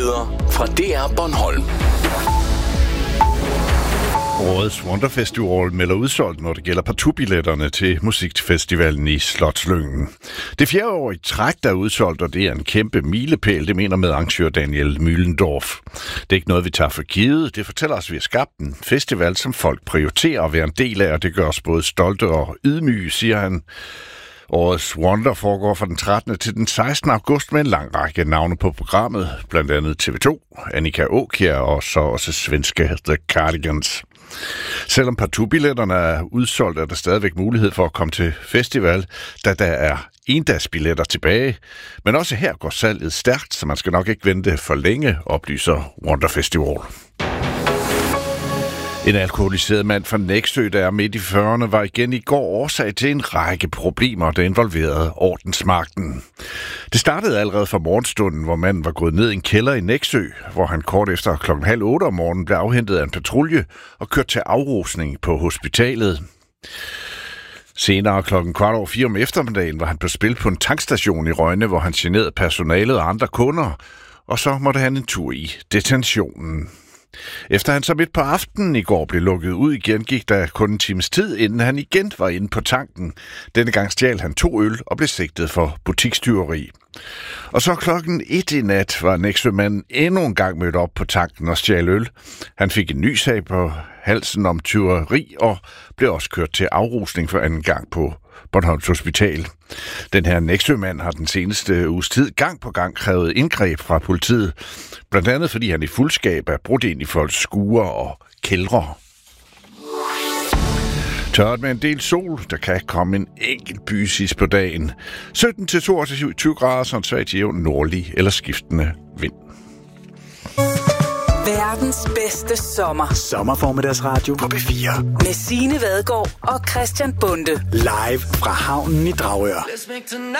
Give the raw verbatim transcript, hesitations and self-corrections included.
Nyheder fra D R Bornholm. Årets Wonderfestival melder udsolgt, når det gælder partout-billetterne til musikfestivalen i Slotslyngen. Det fjerde år i træk, der er udsolgt, og det er en kæmpe milepæl, det mener medarrangør Daniel Mühlendorf. Det er ikke noget, vi tager for givet. Det fortæller os, at vi har skabt en festival, som folk prioriterer at være en del af, og det gør os både stolte og ydmyge, siger han. Årets Wonder foregår fra den trettende til den sekstende august med en lang række navne på programmet, blandt andet T V to, Annika Aakjær og så også svenske The Cardigans. Selvom partout-billetterne er udsolgt, er der stadigvæk mulighed for at komme til festival, da der er endagsbilletter tilbage. Men også her går salget stærkt, så man skal nok ikke vente for længe, oplyser Wonder Festival. En alkoholiseret mand fra Nexø, der er midt i fyrrerne, var igen i går årsag til en række problemer, der involverede ordensmagten. Det startede allerede fra morgenstunden, hvor manden var gået ned i en kælder i Nexø, hvor han kort efter klokken halv otte om morgenen blev afhentet af en patrulje og kørt til afrusning på hospitalet. Senere klokken kvart over fire om eftermiddagen var han på spil på en tankstation i Rønne, hvor han generede personalet og andre kunder, og så måtte han en tur i detentionen. Efter han så midt på aftenen i går blev lukket ud igen, gik der kun en times tid, inden han igen var inde på tanken. Denne gang stjal han to øl og blev sigtet for butikstyveri. Og så klokken et i nat var Nexø-manden endnu en gang mødt op på tanken og stjal øl. Han fik en ny sag på halsen om tyveri og blev også kørt til afrusning for anden gang på Bornholms Hospital. Den her Nexø-mand har den seneste uges tid gang på gang krævet indgreb fra politiet, blandt andet fordi han i fuldskab er brudt ind i folks skuer og kældre. Tørt med en del sol, der kan komme en enkelt bysis på dagen. sytten til toogtyve grader, så en svagt jævn nordlig eller skiftende vind. Verdens bedste sommer. Sommerformiddagsradio på B fire. Med Signe Vadgaard og Christian Bonde. Live fra havnen i Dragør.